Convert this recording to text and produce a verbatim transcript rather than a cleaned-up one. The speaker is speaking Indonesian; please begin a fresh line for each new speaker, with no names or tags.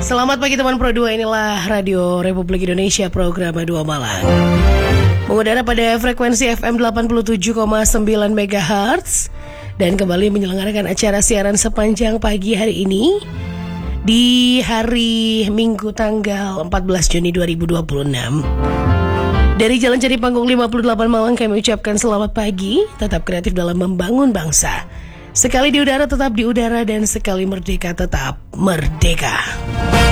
Selamat pagi teman Pro dua, inilah Radio Republik Indonesia program dua Malang. Mengudara pada frekuensi F M delapan puluh tujuh koma sembilan megahertz dan kembali menyelenggarakan acara siaran sepanjang pagi hari ini di hari Minggu tanggal empat belas Juni dua ribu dua puluh enam. Dari Jalan Cari Panggung lima puluh delapan Malang kami ucapkan selamat pagi, tetap kreatif dalam membangun bangsa. Sekali di udara tetap di udara dan sekali merdeka tetap merdeka.